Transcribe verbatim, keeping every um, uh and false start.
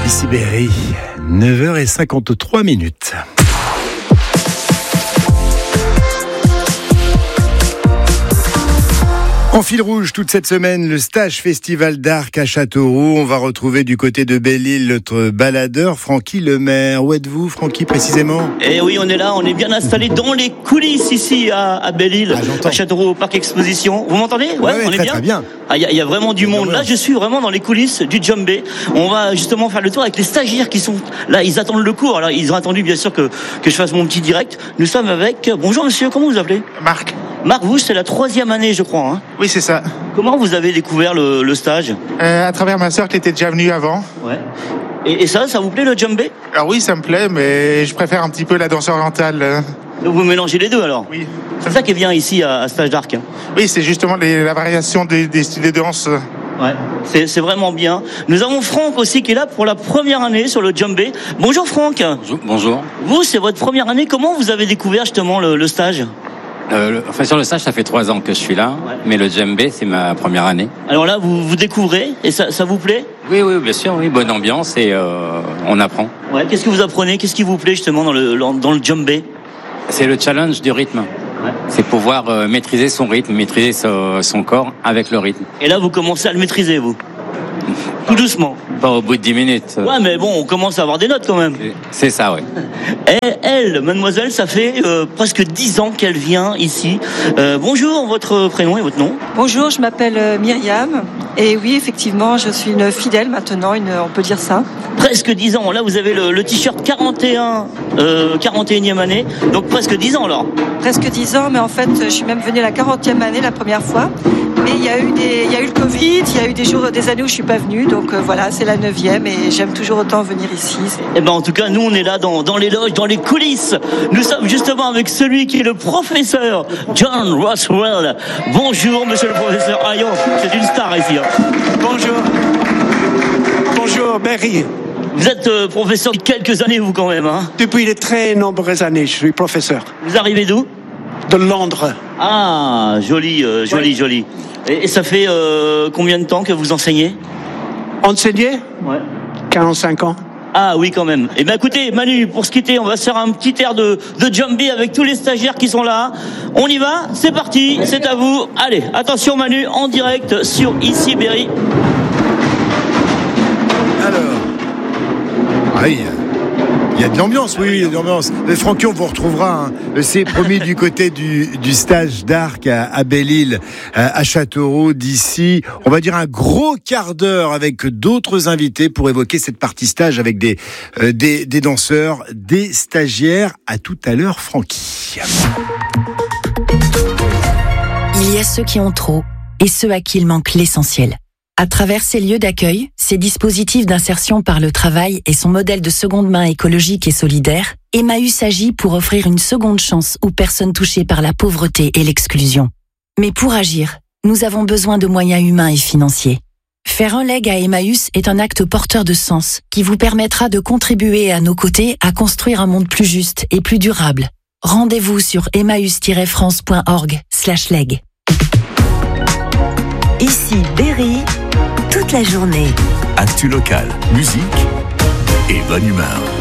Ici Berry, neuf heures cinquante-trois minutes. En fil rouge, toute cette semaine, le stage Festival d'Arc à Châteauroux. On va retrouver du côté de Belle-Île notre baladeur, Francky Lemaire. Où êtes-vous, Francky, précisément ? Eh oui, on est là, on est bien installé dans les coulisses ici à, à Belle-Île, ah, à Châteauroux, au Parc Exposition. Vous m'entendez ? Ouais, ouais, on très, est bien. Très bien. Ah, il y, y a vraiment du monde. Là, je suis vraiment dans les coulisses du djembé. On va justement faire le tour avec les stagiaires qui sont là. Ils attendent le cours. Alors, ils ont attendu, bien sûr, que, que je fasse mon petit direct. Nous sommes avec... Bonjour, monsieur. Comment vous appelez ? Marc. Marc, vous, c'est la troisième année, je crois. Hein. Oui, c'est ça. Comment vous avez découvert le, le stage ? euh, À travers ma sœur qui était déjà venue avant. Ouais. Et, et ça, ça vous plaît, le djembé ? Alors oui, ça me plaît, mais je préfère un petit peu la danse orientale. Donc vous mélangez les deux, alors ? Oui. C'est ça qui est bien ici, à, à Stage d'Arc. Oui, c'est justement les, la variation des, des styles de danse. Ouais, c'est, c'est vraiment bien. Nous avons Franck aussi qui est là pour la première année sur le djembé. Bonjour Franck. Bonjour. Bonjour. Vous, c'est votre première année. Comment vous avez découvert justement le, le stage ? Euh, le, enfin, sur le stage, ça fait trois ans que je suis là, ouais. Mais le djembé, c'est ma première année. Alors là, vous vous découvrez et ça, ça vous plaît ? Oui, oui, bien sûr, oui, bonne ambiance et euh, on apprend. Ouais, qu'est-ce que vous apprenez ? Qu'est-ce qui vous plaît justement dans le dans le djembé ? C'est le challenge du rythme. Ouais. C'est pouvoir euh, maîtriser son rythme, maîtriser so, son corps avec le rythme. Et là, vous commencez à le maîtriser, vous ? Tout doucement. Pas au bout de dix minutes. Ouais, mais bon, on commence à avoir des notes quand même. C'est ça, oui. Elle, elle, mademoiselle, ça fait euh, presque dix ans qu'elle vient ici. Euh, bonjour, votre prénom et votre nom ? Bonjour, je m'appelle Myriam. Et oui, effectivement, je suis une fidèle maintenant, une, on peut dire ça. Presque dix ans. Là, vous avez le, le t-shirt quarante et un, euh, quarante et unième année. Donc presque dix ans, alors. Presque dix ans, mais en fait, je suis même venue la quarantième année la première fois. Mais il y a eu des, il y a eu le Covid, il y a eu des jours, des années où je suis pas venue, donc euh, voilà, c'est la neuvième et j'aime toujours autant venir ici. Eh ben en tout cas, nous on est là dans, dans les loges, dans les coulisses. Nous sommes justement avec celui qui est le professeur John Roswell. Bonjour, monsieur le professeur. Ah yo, c'est une star ici. Hein. Bonjour. Bonjour, Berry. Vous êtes euh, professeur depuis quelques années, vous quand même. Hein. Depuis de très nombreuses années, je suis professeur. Vous arrivez d'où ? De Londres. Ah, joli, euh, joli, ouais. joli. Et, et ça fait euh, combien de temps que vous enseignez ? Enseigner ? Ouais. quarante-cinq ans. Ah oui, quand même. Eh bien écoutez, Manu, pour se quitter, on va se faire un petit air de, de djembé avec tous les stagiaires qui sont là. On y va ? C'est parti, c'est à vous. Allez, attention Manu, en direct sur Ici Berry. Alors, aïe. Il y a de l'ambiance, oui, il y a de l'ambiance. Mais Francky, on vous retrouvera. Hein. C'est promis du côté du, du stage d'Arc à, à Belle-Île, à, à Châteauroux, d'ici, on va dire un gros quart d'heure avec d'autres invités pour évoquer cette partie stage avec des, euh, des, des danseurs, des stagiaires. À tout à l'heure, Francky. Il y a ceux qui ont trop et ceux à qui il manque l'essentiel. À travers ces lieux d'accueil, ces dispositifs d'insertion par le travail et son modèle de seconde main écologique et solidaire, Emmaüs agit pour offrir une seconde chance aux personnes touchées par la pauvreté et l'exclusion. Mais pour agir, nous avons besoin de moyens humains et financiers. Faire un leg à Emmaüs est un acte porteur de sens qui vous permettra de contribuer à nos côtés à construire un monde plus juste et plus durable. Rendez-vous sur emmaüs tiret france point org slash leg. Ici Berry, toute la journée. Actu local, musique et bonne humeur.